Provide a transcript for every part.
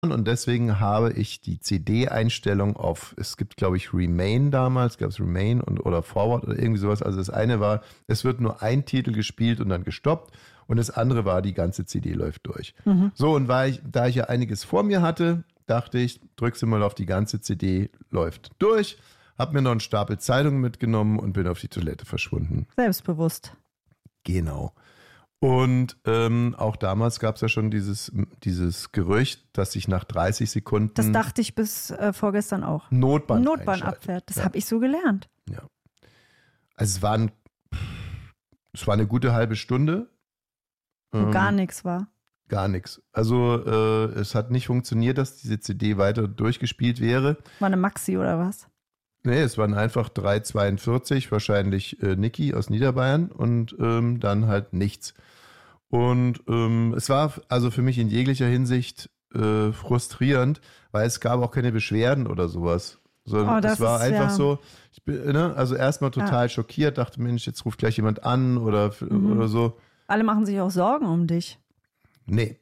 und deswegen habe ich die CD-Einstellung auf, es gibt glaube ich Remain damals, gab es Remain oder Forward oder irgendwie sowas. Also das eine war, es wird nur ein Titel gespielt und dann gestoppt und das andere war, die ganze CD läuft durch. So, und da ich ja einiges vor mir hatte, dachte ich, drückst du mal auf die ganze CD, läuft durch, hab mir noch einen Stapel Zeitungen mitgenommen und bin auf die Toilette verschwunden. Selbstbewusst. Genau. Und auch damals gab es ja schon dieses Gerücht, dass sich nach 30 Sekunden Das dachte ich bis vorgestern auch. Notband abfährt. Das habe ich so gelernt. Ja. Also es war eine gute halbe Stunde. Wo gar nichts war. Gar nichts. Also es hat nicht funktioniert, dass diese CD weiter durchgespielt wäre. War eine Maxi oder was? Nee, es waren einfach 3,42, wahrscheinlich Niki aus Niederbayern und dann halt nichts. Und es war also für mich in jeglicher Hinsicht frustrierend, weil es gab auch keine Beschwerden oder sowas. Sondern es war einfach so, ich bin, also erstmal total schockiert, dachte, Mensch, jetzt ruft gleich jemand an oder so. Alle machen sich auch Sorgen um dich. Nee.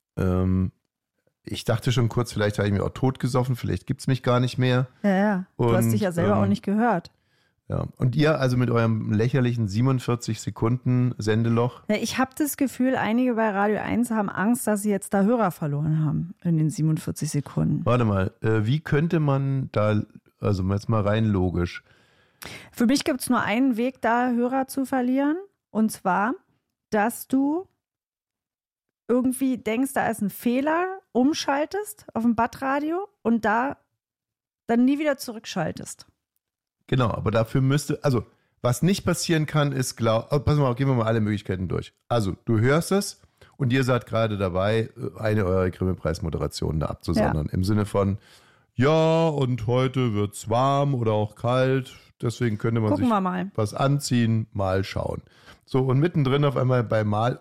Ich dachte schon kurz, vielleicht habe ich mich auch totgesoffen, vielleicht gibt es mich gar nicht mehr. Ja. Du hast dich ja selber auch nicht gehört. Ja. Und ihr also mit eurem lächerlichen 47 Sekunden Sendeloch? Ja, ich habe das Gefühl, einige bei Radio 1 haben Angst, dass sie jetzt da Hörer verloren haben in den 47 Sekunden. Warte mal, wie könnte man da, also jetzt mal rein logisch. Für mich gibt es nur einen Weg, da Hörer zu verlieren. Und zwar, dass du irgendwie denkst, da ist ein Fehler, umschaltest auf dem Bad-Radio und da dann nie wieder zurückschaltest. Genau, aber dafür also was nicht passieren kann, ist pass mal, gehen wir mal alle Möglichkeiten durch. Also, du hörst es und ihr seid gerade dabei, eine eurer Grimme-Preis-Moderationen da abzusondern. Ja. Im Sinne von, ja, und heute wird's warm oder auch kalt, deswegen könnte man sich was anziehen, mal schauen. So, und mittendrin auf einmal bei Mal,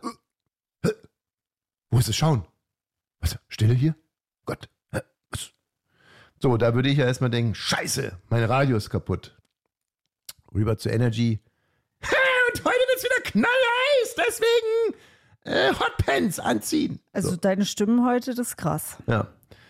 wo ist das Schauen? Was, Stille hier? Gott. So, da würde ich ja erstmal denken, scheiße, mein Radio ist kaputt. Rüber zu Energy. Und heute wird's wieder knallheiß, deswegen Hotpants anziehen. Also deine Stimmen heute, das ist krass. Ja.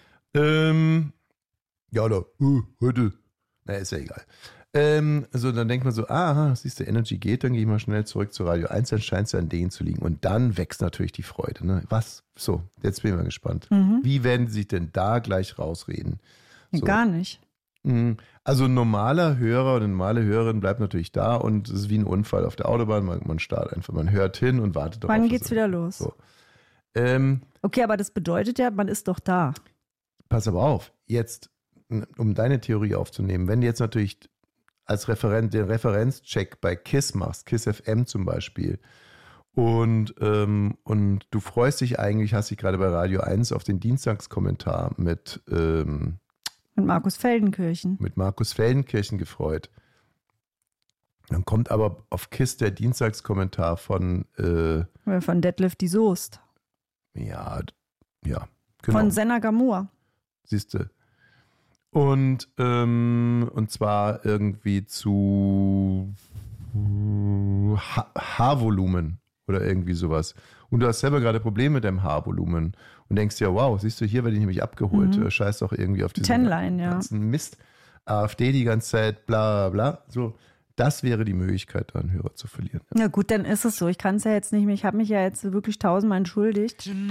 Ja, oder heute. Na, ist ja egal. Also dann denkt man so, siehst du, Energy geht, dann gehe ich mal schnell zurück zu Radio 1, dann scheint es an denen zu liegen. Und dann wächst natürlich die Freude. Ne? Was? So, jetzt bin ich mal gespannt. Wie werden sie sich denn da gleich rausreden? So. Gar nicht. Also ein normaler Hörer oder eine normale Hörerin bleibt natürlich da und es ist wie ein Unfall auf der Autobahn. Man startet einfach, man hört hin und wartet darauf. Wann geht's wieder los? So. Okay, aber das bedeutet ja, man ist doch da. Pass aber auf, jetzt, um deine Theorie aufzunehmen, wenn du jetzt natürlich als Referent den Referenzcheck bei KISS machst, KISS FM zum Beispiel, und du freust dich eigentlich, hast dich gerade bei Radio 1 auf den Dienstagskommentar mit Markus Feldenkirchen. Mit Markus Feldenkirchen gefreut. Dann kommt aber auf KISS der Dienstagskommentar von Detlef die Soest. Ja, genau. Von Senna Gamur. Siehst du. Und zwar irgendwie zu Haarvolumen oder irgendwie sowas. Und du hast selber gerade Probleme mit deinem Haarvolumen und denkst dir, wow, siehst du, hier werde ich nämlich abgeholt. Scheiß doch irgendwie auf diesen ganzen Mist. AfD die ganze Zeit, bla bla. So, das wäre die Möglichkeit, da einen Hörer zu verlieren. Ja gut, dann ist es so. Ich kann es ja jetzt nicht mehr. Ich habe mich ja jetzt wirklich tausendmal entschuldigt.